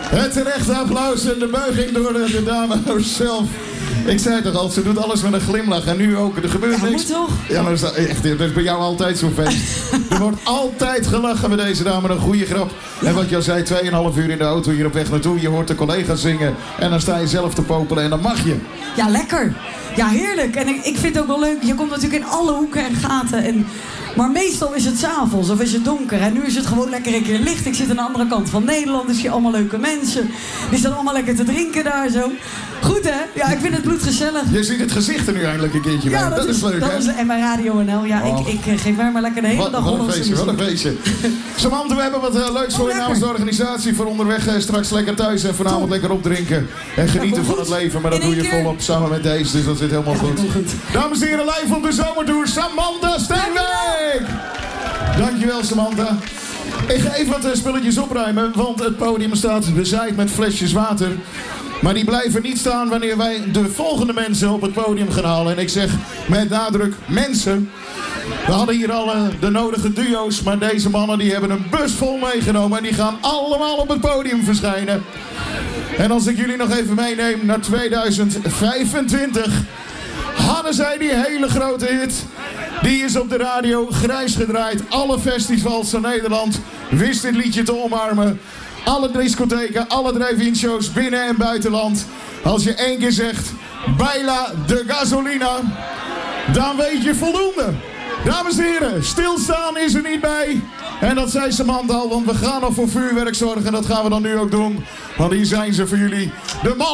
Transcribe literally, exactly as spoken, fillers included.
Het terechte applaus en de buiging door de, de dame zelf. Ik zei toch al, ze doet alles met een glimlach. En nu ook, er gebeurt ja, niks. Moet toch? Ja, maar dat is, echt, dat is bij jou altijd zo'n feest. Er wordt altijd gelachen met deze dame, een goede grap. Ja. En wat jij zei, tweeënhalf uur in de auto hier op weg naartoe. Je hoort de collega's zingen en dan sta je zelf te popelen en dan mag je. Ja, lekker. Ja, heerlijk. En ik, ik vind het ook wel leuk. Je komt natuurlijk in alle hoeken en gaten. En, maar meestal is het 's avonds of is het donker. En nu is het gewoon lekker een keer licht. Ik zit aan de andere kant van Nederland. Dus je allemaal leuke mensen. Die staan allemaal lekker te drinken daar zo. Goed hè? Ja, ik vind het bloedgezellig. Je ziet het gezicht er nu eindelijk een keertje ja, bij. Dat, dat is, is leuk dat hè? Dat is is de M R Radio N L. Ja, ik, ik geef mij maar lekker de hele wat, dag wat een feestje, wat een feestje. Samantha, we hebben wat uh, leuks voor je oh, namens de organisatie. Voor onderweg uh, straks lekker thuis en vanavond Top. lekker opdrinken. En genieten van het leven. Maar dat doe je keer. volop samen met deze. Dus dat zit helemaal ja, goed. goed. Dames en heren, live op de zomertour. Samantha Steenwijk! Dankjewel Samantha. Ik ga even wat uh, spulletjes opruimen. Want het podium staat bezaaid met flesjes water. Maar die blijven niet staan wanneer wij de volgende mensen op het podium gaan halen. En ik zeg met nadruk mensen. We hadden hier al uh, de nodige duo's. Maar deze mannen die hebben een bus vol meegenomen. En die gaan allemaal op het podium verschijnen. En als ik jullie nog even meeneem naar tweeduizend vijfentwintig. Hadden zij die hele grote hit. Die is op de radio grijs gedraaid. Alle festivals van Nederland wist dit liedje te omarmen. Alle discotheken, alle drive-in shows binnen- en buitenland. Als je één keer zegt, Baila de Gasolina, dan weet je voldoende. Dames en heren, stilstaan is er niet bij. En dat zei Samantha al, want we gaan nog voor vuurwerk zorgen. En dat gaan we dan nu ook doen. Want hier zijn ze voor jullie. De man